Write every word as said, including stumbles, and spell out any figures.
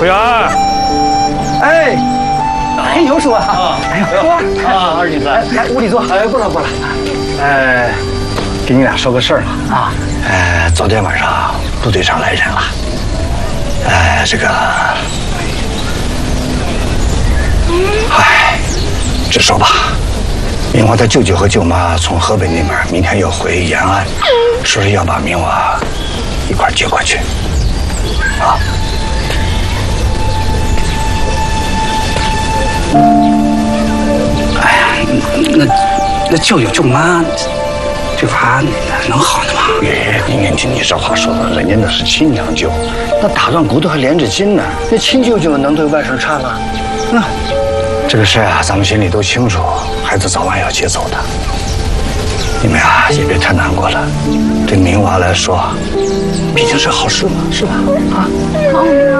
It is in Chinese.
服务员。 哎，哎，有叔啊！哎呦，坐啊，二女子， 来屋里坐。 哎，不了不了。哎，给你俩说个事儿啊。啊。哎，昨天晚上部队上来人了。哎，这个，哎，直说吧。 明华他舅舅和舅妈从河北那边明天要回延安，说是要把明华一块接过去，啊。 哎呀，那那舅舅舅妈这玩意儿能好的吗？ 哎，你你听你这话说的，人家那是亲娘舅，那打断骨头还连着筋呢，那亲舅舅能对外甥差吗？那。 这个事啊，咱们心里都清楚，孩子早晚要接走的。你们啊，也别太难过了。对明娃来说，毕竟是好事嘛，是吧？啊。 妈，我明